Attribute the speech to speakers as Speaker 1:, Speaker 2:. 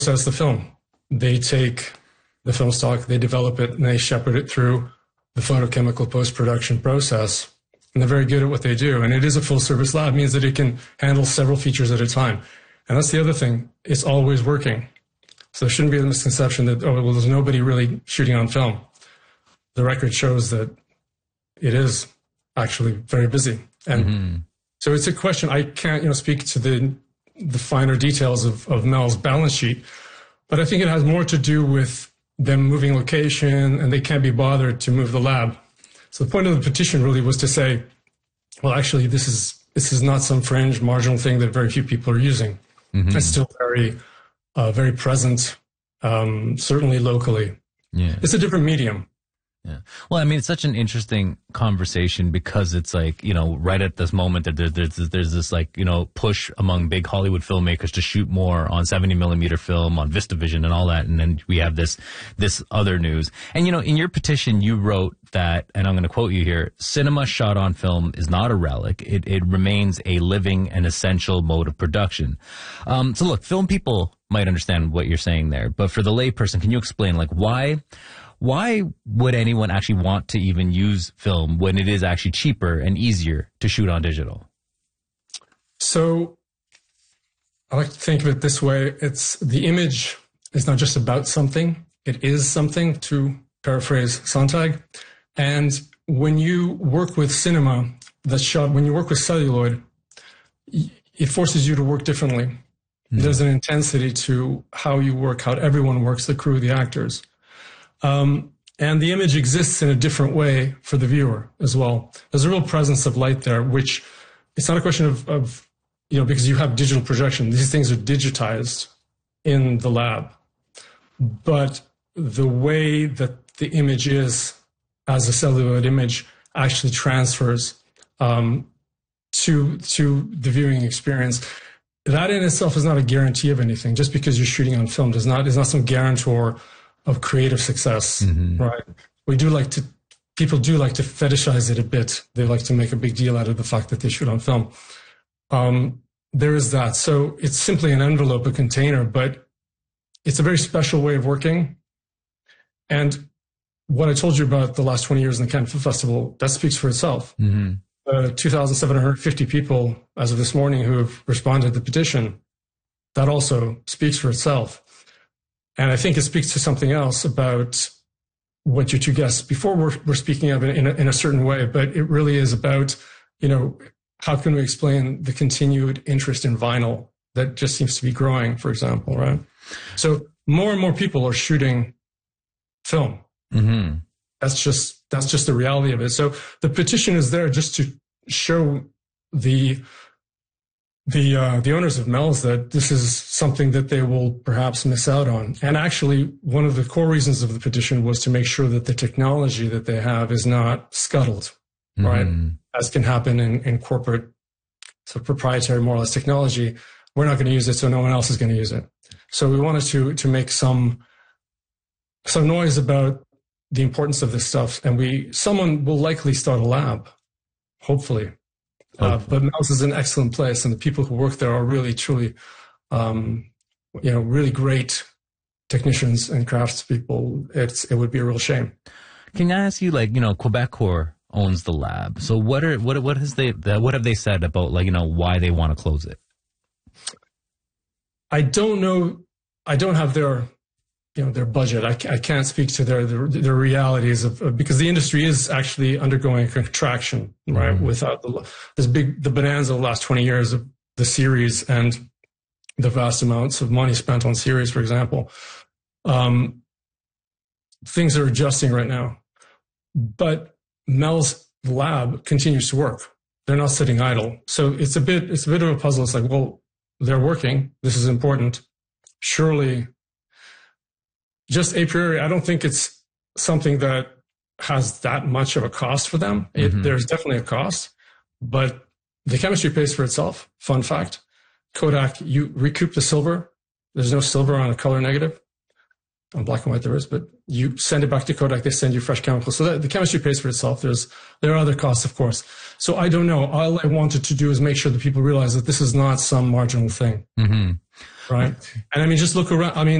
Speaker 1: process the film. They take the film stock, they develop it, and they shepherd it through the photochemical post-production process. And they're very good at what they do. And it is a full-service lab. It means that it can handle several features at a time. And that's the other thing. It's always working. So there shouldn't be a misconception that, oh, well, there's nobody really shooting on film. The record shows that it is actually very busy. And so it's a question. I can't, speak to the finer details of Mel's balance sheet, but I think it has more to do with them moving location, and they can't be bothered to move the lab. So the point of the petition really was to say, well, actually, this is not some fringe marginal thing that very few people are using. It's still very present, certainly locally. Yeah. It's a different medium.
Speaker 2: Yeah. Well, I mean, it's such an interesting conversation because it's like, right at this moment that there's this like, push among big Hollywood filmmakers to shoot more on 70 millimeter film, on VistaVision and all that. And then we have this other news. And, in your petition, you wrote that, and I'm going to quote you here, cinema shot on film is not a relic. It remains a living and essential mode of production. So look, film people might understand what you're saying there, but for the layperson, can you explain like why would anyone actually want to even use film when it is actually cheaper and easier to shoot on digital?
Speaker 1: So I like to think of it this way. It's the image is not just about something. It is something, to paraphrase Sontag. And when you work with cinema that's shot, when you work with celluloid, it forces you to work differently. There's an intensity to how you work, how everyone works, the crew, the actors. And the image exists in a different way for the viewer as well. There's a real presence of light there, which it's not a question of because you have digital projection. These things are digitized in the lab. But the way that the image is as a celluloid image actually transfers to the viewing experience. That in itself is not a guarantee of anything. Just because you're shooting on film is not some guarantor of creative success, right? People do like to fetishize it a bit. They like to make a big deal out of the fact that they shoot on film. There is that. So it's simply an envelope, a container, but it's a very special way of working. And what I told you about the last 20 years in the Cannes Film Festival, that speaks for itself. 2,750 people as of this morning who have responded to the petition, that also speaks for itself. And I think it speaks to something else about what your two guests before were speaking of it in a certain way, but it really is about, how can we explain the continued interest in vinyl that just seems to be growing, for example, right? So more and more people are shooting film. That's just the reality of it. So the petition is there just to show the owners of Mel's that this is something that they will perhaps miss out on. And actually, one of the core reasons of the petition was to make sure that the technology that they have is not scuttled, right? As can happen in corporate, so proprietary, more or less technology. We're not going to use it, so no one else is going to use it. So we wanted to make some noise about the importance of this stuff. And someone will likely start a lab, hopefully. But Mel's is an excellent place, and the people who work there are really, truly, really great technicians and craftspeople. It would be a real shame.
Speaker 2: Can I ask you, Quebecor owns the lab, so what have they said about why they want to close it?
Speaker 1: I don't know. I don't have their budget. I can't speak to their realities because the industry is actually undergoing a contraction, right? Without the bonanza of the last 20 years of the series and the vast amounts of money spent on series, for example. Things are adjusting right now, but Mel's lab continues to work. They're not sitting idle. So it's a bit of a puzzle. It's like, well, they're working. This is important. Surely, just a priori, I don't think it's something that has that much of a cost for them. There's definitely a cost, but the chemistry pays for itself. Fun fact, Kodak, you recoup the silver. There's no silver on a color negative. On black and white there is, but you send it back to Kodak, they send you fresh chemicals. So the chemistry pays for itself. There are other costs, of course. So I don't know. All I wanted to do is make sure that people realize that this is not some marginal thing. Mm-hmm. Right. And I mean, just look around. I mean,